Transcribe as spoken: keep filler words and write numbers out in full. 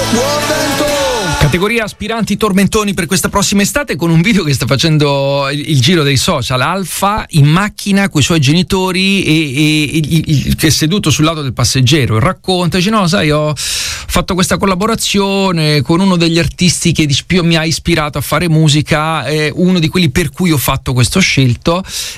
Buon vento! Categoria aspiranti tormentoni per questa prossima estate, con un video che sta facendo il, il giro dei social. Alfa in macchina con i suoi genitori e, e, e, e che è seduto sul lato del passeggero e racconta, dice: no, sai, ho fatto questa collaborazione con uno degli artisti che mi ha ispirato a fare musica, eh, uno di quelli per cui ho fatto questo scelto,